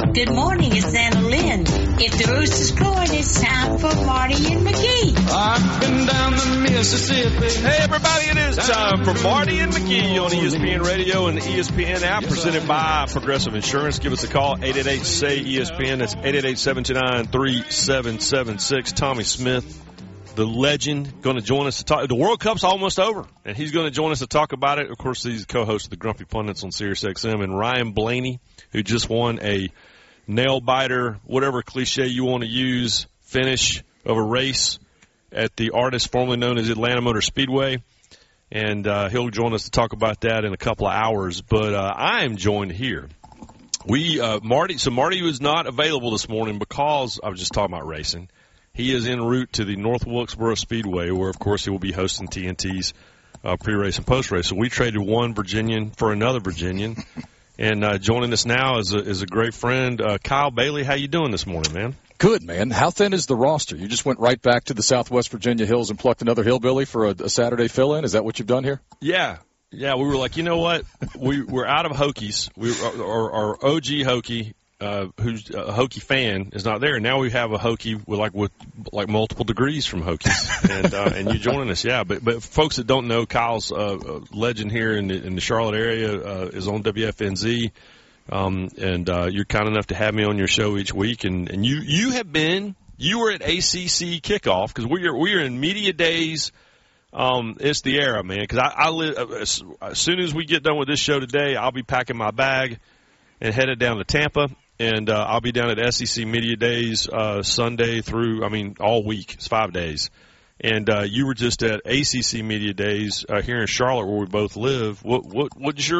Good morning, it's Anna Lynn. If the rooster's crowing, it's time for Marty and McGee. I've been down the Mississippi. Hey, everybody, it is time for Marty and McGee on ESPN Radio and the ESPN app, presented by Progressive Insurance. Give us a call, 888-SAY-ESPN. That's 888-729-3776. Tommy Smith, the legend, going to join us to talk. The World Cup's almost over, and he's going to join us to talk about it. Of course, he's co-host of the Grumpy Pundits on SiriusXM, and Ryan Blaney, who just won a nail-biter, whatever cliche you want to use, finish of a race at the Artist formerly known as Atlanta Motor Speedway. And he'll join us to talk about that in a couple of hours. But I am joined here. Marty was not available this morning because I was just talking about racing. He is en route to the North Wilkesboro Speedway, where, of course, he will be hosting TNT's pre-race and post-race. So we traded one Virginian for another Virginian. And joining us now is a great friend, Kyle Bailey. How you doing this morning, man? Good, man. How thin is the roster? You just went right back to the Southwest Virginia hills and plucked another hillbilly for a Saturday fill-in? Is that what you've done here? Yeah. We were like, you know what? We're out of Hokies. Our OG Hokie, who's a Hokie fan, is not there. Now we have a Hokie with multiple degrees from Hokies, and you joining us, yeah. But folks that don't know, Kyle's a legend here in the Charlotte area, is on WFNZ, and you're kind enough to have me on your show each week, and you were at ACC kickoff because we are in media days. It's the era, man. Because I live as soon as we get done with this show today, I'll be packing my bag and headed down to Tampa. And I'll be down at SEC Media Days Sunday through, all week. It's 5 days. And you were just at ACC Media Days here in Charlotte, where we both live. What was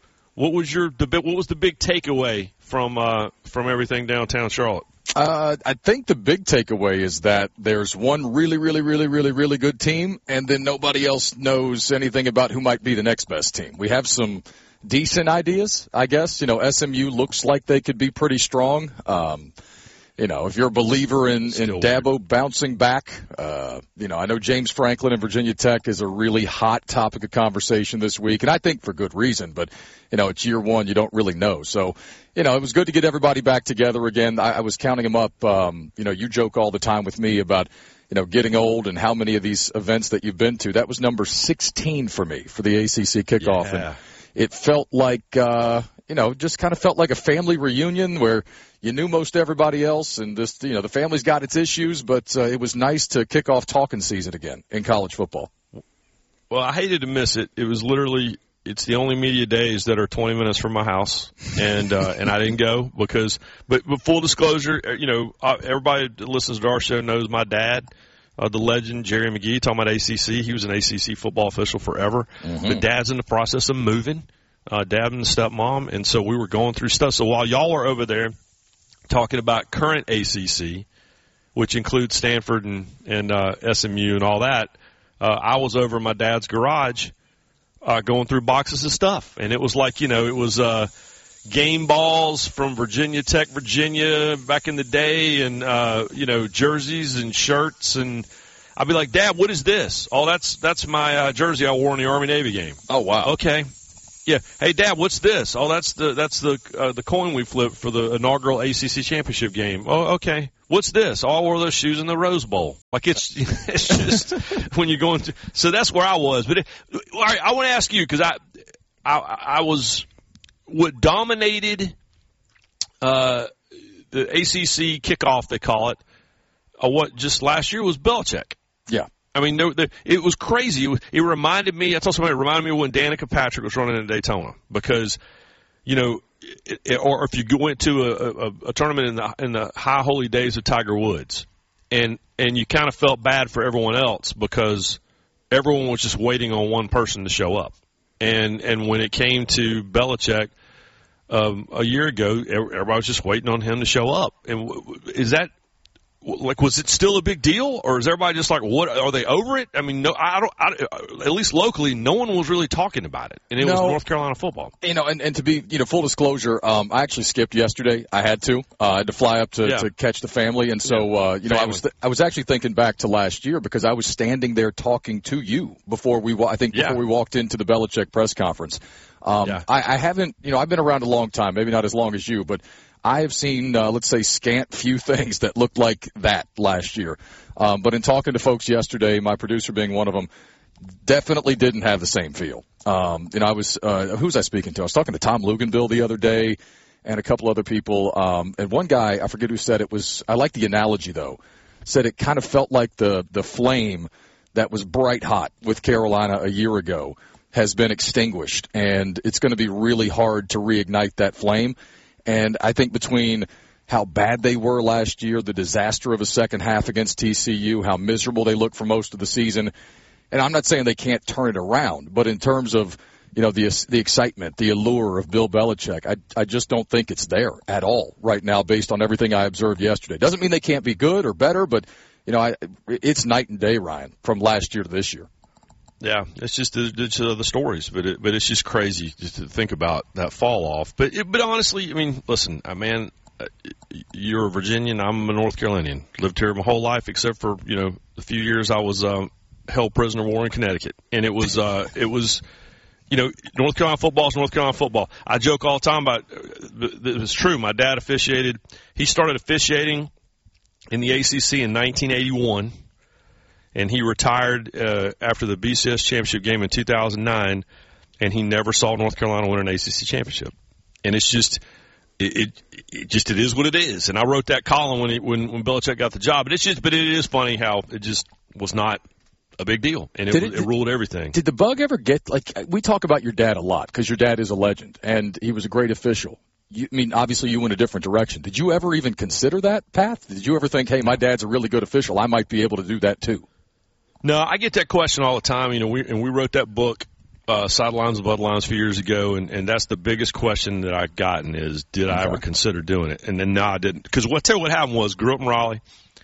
the big takeaway from everything downtown Charlotte? I think the big takeaway is that there's one really, really, really, really, really good team, and then nobody else knows anything about who might be the next best team. We have some decent ideas, I guess. SMU looks like they could be pretty strong. If you're a believer in Dabo bouncing back, I know James Franklin and Virginia Tech is a really hot topic of conversation this week, and I think for good reason, but, it's year one, you don't really know. So, it was good to get everybody back together again. I was counting them up. You joke all the time with me about, getting old and how many of these events that you've been to. That was number 16 for me for the ACC kickoff. Yeah. And it felt like, just kind of felt like a family reunion where you knew most everybody else, and this, the family's got its issues, but it was nice to kick off talking season again in college football. Well, I hated to miss it. It was literally, it's the only media days that are 20 minutes from my house, and I didn't go because, but full disclosure, everybody that listens to our show knows my dad. The legend, Jerry McGee, talking about ACC. He was an ACC football official forever. Mm-hmm. But Dad's in the process of moving, Dad and the stepmom, and so we were going through stuff. So while y'all were over there talking about current ACC, which includes Stanford and SMU and all that, I was over in my dad's garage going through boxes of stuff. And it was like, it was game balls from Virginia Tech, Virginia back in the day, and jerseys and shirts, and I'd be like, Dad, what is this? Oh, that's my jersey I wore in the Army Navy game. Oh, wow. Okay. Yeah. Hey, Dad, what's this? Oh, that's the coin we flipped for the inaugural ACC championship game. Oh, okay. What's this? Oh, I wore those shoes in the Rose Bowl. Like it's just when you're going to. So that's where I was. But all right, I want to ask you because I was. What dominated the ACC kickoff, they call it, what just last year was Belichick. Yeah. It was crazy. It reminded me, I told somebody, it reminded me of when Danica Patrick was running in Daytona because, or if you went to a tournament in the high holy days of Tiger Woods and you kind of felt bad for everyone else because everyone was just waiting on one person to show up. And when it came to Belichick a year ago, everybody was just waiting on him to show up. And is that was it still a big deal, or is everybody just like, what? Are they over it? No, at least locally, no one was really talking about it, and it was North Carolina football. And to be full disclosure, I actually skipped yesterday. I had to fly up to catch the family, and so I was actually thinking back to last year because I was standing there talking to you before we walked into the Belichick press conference. I haven't, I've been around a long time, maybe not as long as you, but I have seen, let's say, scant few things that looked like that last year. But in talking to folks yesterday, my producer being one of them, definitely didn't have the same feel. I was, who was I speaking to? I was talking to Tom Luganville the other day and a couple other people. And one guy, I forget who said it was, I like the analogy though, said it kind of felt like the flame that was bright hot with Carolina a year ago has been extinguished, and it's going to be really hard to reignite that flame. And I think between how bad they were last year, the disaster of a second half against TCU, how miserable they looked for most of the season, and I'm not saying they can't turn it around, but in terms of the excitement, the allure of Bill Belichick, I just don't think it's there at all right now based on everything I observed yesterday. Doesn't mean they can't be good or better, but it's night and day, Ryan, from last year to this year. Yeah, it's just the stories, but it's just crazy just to think about that fall off. But honestly, I mean, listen, man, you're a Virginian, I'm a North Carolinian. Lived here my whole life except for the few years I was held prisoner of war in Connecticut, and it was North Carolina football is North Carolina football. I joke all the time about it was true. My dad officiated. He started officiating in the ACC in 1981, and he retired after the BCS championship game in 2009, and he never saw North Carolina win an ACC championship. And it's just it is what it is. And I wrote that column when Belichick got the job. But it is funny how it just was not a big deal, and it ruled everything. Did the bug ever get, we talk about your dad a lot because your dad is a legend, and he was a great official. Obviously you went a different direction. Did you ever even consider that path? Did you ever think, hey, my dad's a really good official, I might be able to do that too? No, I get that question all the time. We wrote that book, Sidelines and Bloodlines, a few years ago, and that's the biggest question that I've gotten is, did I ever consider doing it? And then, no, I didn't. Because what happened was, grew up in Raleigh,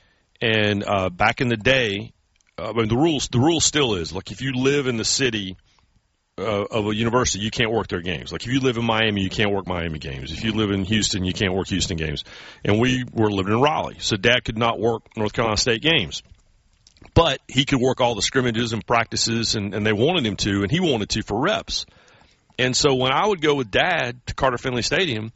and back in the day, the rule still is, if you live in the city of a university, you can't work their games. If you live in Miami, you can't work Miami games. If you live in Houston, you can't work Houston games. And we were living in Raleigh, so Dad could not work North Carolina State games. But he could work all the scrimmages and practices, and they wanted him to, and he wanted to for reps. And so when I would go with Dad to Carter Finley Stadium,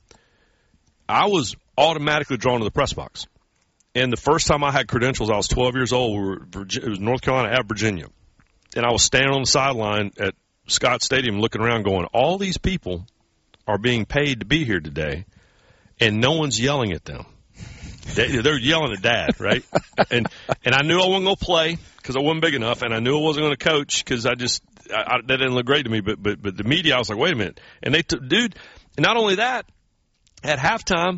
I was automatically drawn to the press box. And the first time I had credentials, I was 12 years old. It was North Carolina at Virginia. And I was standing on the sideline at Scott Stadium looking around going, all these people are being paid to be here today, and no one's yelling at them. They're yelling at Dad, right? And I knew I wasn't going to play because I wasn't big enough, and I knew I wasn't going to coach because that didn't look great to me. But the media, I was like, wait a minute. And and not only that, at halftime,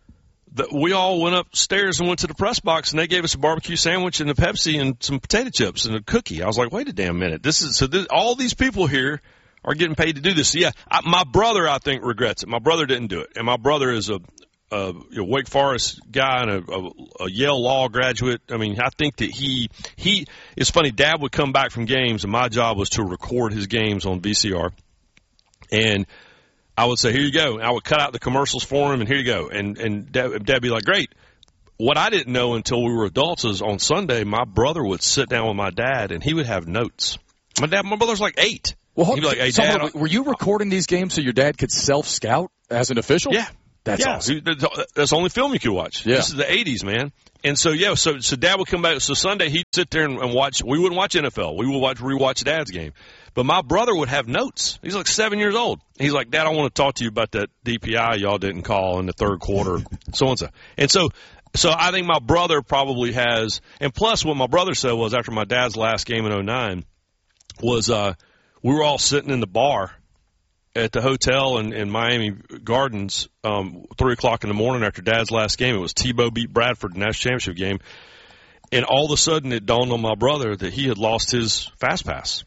we all went upstairs and went to the press box, and they gave us a barbecue sandwich and a Pepsi and some potato chips and a cookie. I was like, wait a damn minute. All these people here are getting paid to do this. So yeah, my brother, I think, regrets it. My brother didn't do it. And my brother is a Wake Forest guy and a Yale law graduate. I mean, I think that he it's funny. Dad would come back from games, and my job was to record his games on VCR. And I would say, here you go. And I would cut out the commercials for him, and here you go. And Dad would be like, great. What I didn't know until we were adults is on Sunday, my brother would sit down with my dad, and he would have notes. My brother's like 8. Well, he'd be like, hey, Dad, were you recording these games so your dad could self-scout as an official? Yeah. That's awesome. That's the only film you could watch. Yeah. This is the 80s, man. And so, so Dad would come back. So Sunday, he'd sit there and watch. We wouldn't watch NFL. We would rewatch Dad's game. But my brother would have notes. He's like 7 years old. He's like, Dad, I want to talk to you about that DPI y'all didn't call in the third quarter, so-and-so. And so I think my brother probably has – and plus what my brother said was after my dad's last game in 2009 was we were all sitting in the bar at the hotel in Miami Gardens 3 o'clock in the morning after Dad's last game. It was Tebow beat Bradford in the national championship game. And all of a sudden it dawned on my brother that he had lost his Fast Pass.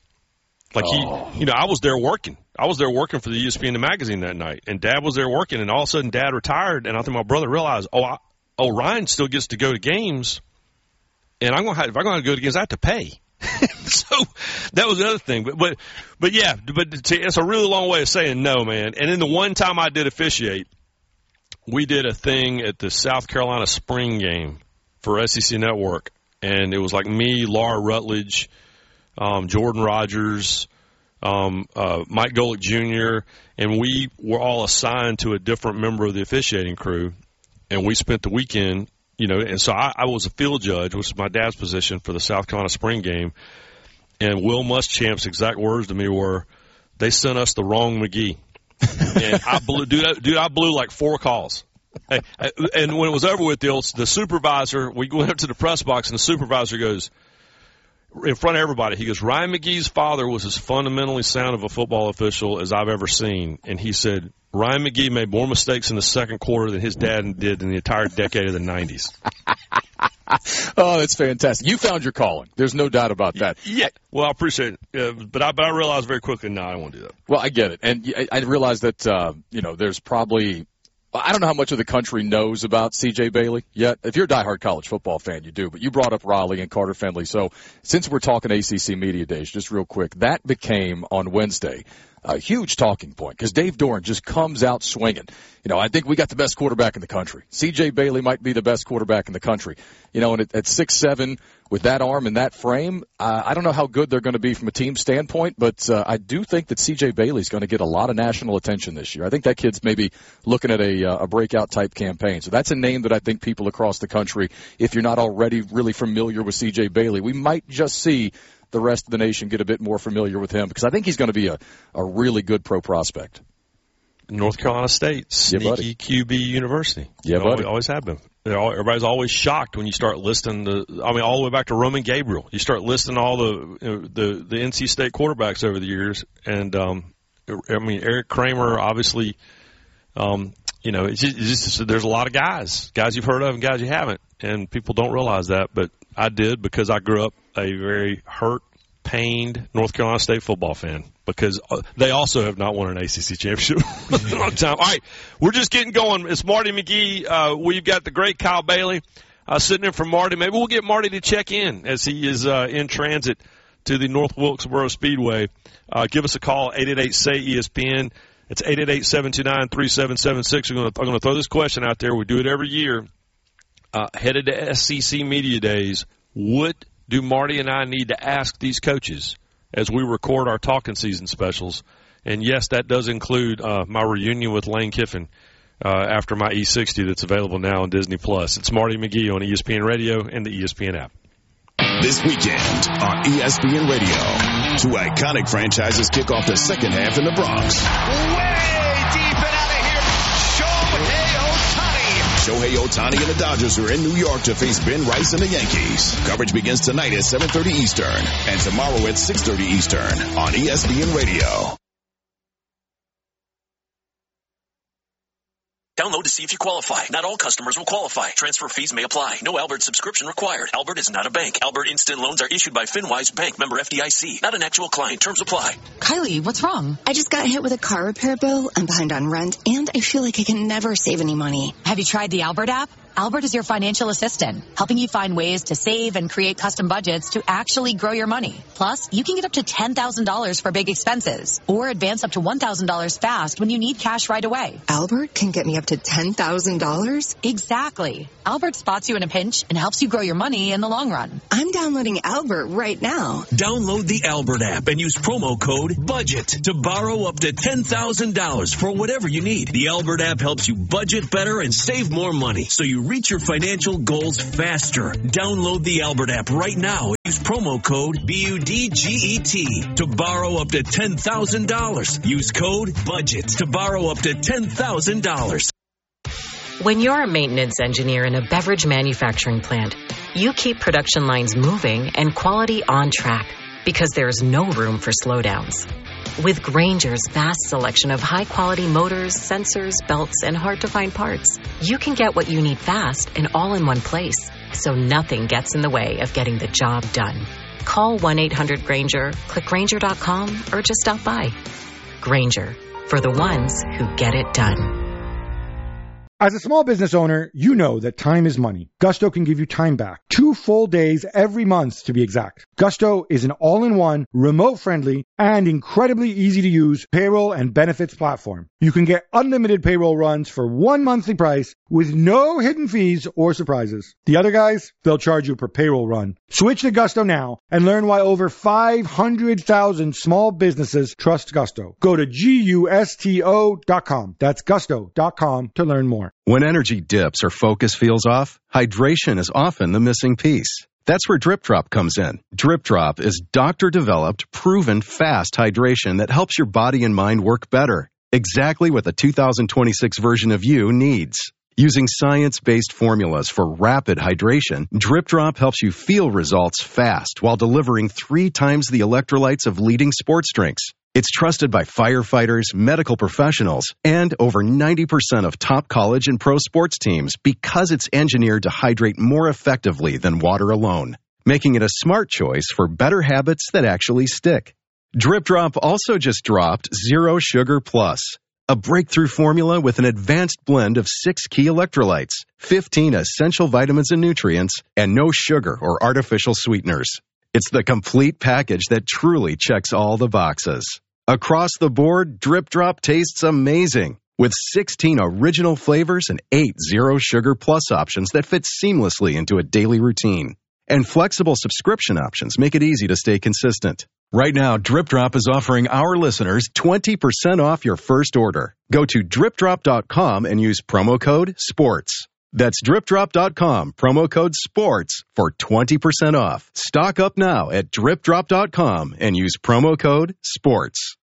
I was there working. I was there working for the ESPN magazine that night, and Dad was there working, and all of a sudden Dad retired, and I think my brother realized, Ryan still gets to go to games, and if I'm going to go to games, I have to pay. So that was the other thing. But it's a really long way of saying no, man. And then the one time I did officiate, we did a thing at the South Carolina spring game for SEC Network, and it was like me, Laura Rutledge, Jordan Rogers, Mike Golick Jr., and we were all assigned to a different member of the officiating crew, and we spent the weekend, and so I was a field judge, which is my dad's position, for the South Carolina spring game, and Will Muschamp's exact words to me were, they sent us the wrong McGee. And I blew like 4 calls. And when it was over with, the supervisor, we went up to the press box, and the supervisor goes, in front of everybody, he goes, Ryan McGee's father was as fundamentally sound of a football official as I've ever seen. And he said, Ryan McGee made more mistakes in the second quarter than his dad did in the entire decade of the 90s. Oh, that's fantastic. You found your calling. There's no doubt about that. Yeah. Well, I appreciate it. But I realized very quickly, no, I don't want to do that. Well, I get it. And I realize that, there's probably – I don't know how much of the country knows about C.J. Bailey yet. If you're a diehard college football fan, you do. But you brought up Raleigh and Carter Finley. So since we're talking ACC Media Days, just real quick, that became on Wednesday a huge talking point because Dave Doeren just comes out swinging. I think we got the best quarterback in the country. C.J. Bailey might be the best quarterback in the country. And at 6'7", with that arm and that frame, I don't know how good they're going to be from a team standpoint, but I do think that C.J. Bailey's going to get a lot of national attention this year. I think that kid's maybe looking at a breakout-type campaign. So that's a name that I think people across the country, if you're not already really familiar with C.J. Bailey, we might just see the rest of the nation get a bit more familiar with him because I think he's going to be a really good pro prospect. North Carolina State, sneaky QB university. Yeah, buddy. Always have been. Everybody's always shocked when you start listing all the way back to Roman Gabriel. You start listing all the NC State quarterbacks over the years, and Eric Kramer, obviously, it's just there's a lot of guys you've heard of and guys you haven't, and people don't realize that, but I did because I grew up a very hurt, pained North Carolina State football fan because they also have not won an ACC championship in a long time. All right, we're just getting going. It's Marty McGee. We've got the great Kyle Bailey sitting in for Marty. Maybe we'll get Marty to check in as he is in transit to the North Wilkesboro Speedway. Give us a call, 888-SAY-ESPN. It's 888-729-3776. I'm going to throw this question out there. We do it every year. Headed to SEC Media Days, what do Marty and I need to ask these coaches as we record our talking season specials? And, yes, that does include my reunion with Lane Kiffin after my E60 that's available now on Disney+. It's Marty McGee on ESPN Radio and the ESPN app. This weekend on ESPN Radio, 2 iconic franchises kick off the second half in the Bronx. Way deep and out of here, Shohei Ohtani and the Dodgers are in New York to face Ben Rice and the Yankees. Coverage begins tonight at 7:30 Eastern and tomorrow at 6:30 Eastern on ESPN Radio. Download to see if you qualify. Not all customers will qualify. Transfer fees may apply. No Albert subscription required. Albert is not a bank. Albert Instant Loans are issued by FinWise Bank, member FDIC. Not an actual client. Terms apply. Kylie, what's wrong? I just got hit with a car repair bill. I'm behind on rent, and I feel like I can never save any money. Have you tried the Albert app? Albert is your financial assistant, helping you find ways to save and create custom budgets to actually grow your money. Plus, you can get up to $10,000 for big expenses or advance up to $1,000 fast when you need cash right away. Albert can get me up to $10,000? Exactly. Albert spots you in a pinch and helps you grow your money in the long run. I'm downloading Albert right now. Download the Albert app and use promo code BUDGET to borrow up to $10,000 for whatever you need. The Albert app helps you budget better and save more money so you reach your financial goals faster. Download the Albert app right now. Use promo code BUDGET to borrow up to $10,000. Use code BUDGET to borrow up to $10,000. When you're a maintenance engineer in a beverage manufacturing plant, you keep production lines moving and quality on track because there's no room for slowdowns. With Grainger's vast selection of high-quality motors, sensors, belts, and hard-to-find parts, you can get what you need fast and all in one place, so nothing gets in the way of getting the job done. Call 1-800-GRAINGER, click Grainger.com, or just stop by. Grainger, for the ones who get it done. As a small business owner, you know that time is money. Gusto can give you time back. 2 full days every month, to be exact. Gusto is an all-in-one, remote-friendly, and incredibly easy-to-use payroll and benefits platform. You can get unlimited payroll runs for one monthly price with no hidden fees or surprises. The other guys, they'll charge you per payroll run. Switch to Gusto now and learn why over 500,000 small businesses trust Gusto. Go to GUSTO.com. That's Gusto.com to learn more. When energy dips or focus feels off, hydration is often the missing piece. That's where Drip Drop comes in. Drip Drop is doctor-developed, proven, fast hydration that helps your body and mind work better. Exactly what the 2026 version of you needs. Using science-based formulas for rapid hydration, Drip Drop helps you feel results fast while delivering 3 times the electrolytes of leading sports drinks. It's trusted by firefighters, medical professionals, and over 90% of top college and pro sports teams because it's engineered to hydrate more effectively than water alone, making it a smart choice for better habits that actually stick. Drip Drop also just dropped Zero Sugar Plus, a breakthrough formula with an advanced blend of 6 key electrolytes, 15 essential vitamins and nutrients, and no sugar or artificial sweeteners. It's the complete package that truly checks all the boxes. Across the board, Drip Drop tastes amazing, with 16 original flavors and 8 Zero Sugar Plus options that fit seamlessly into a daily routine. And flexible subscription options make it easy to stay consistent. Right now, Drip Drop is offering our listeners 20% off your first order. Go to dripdrop.com and use promo code SPORTS. That's dripdrop.com, promo code SPORTS for 20% off. Stock up now at dripdrop.com and use promo code SPORTS.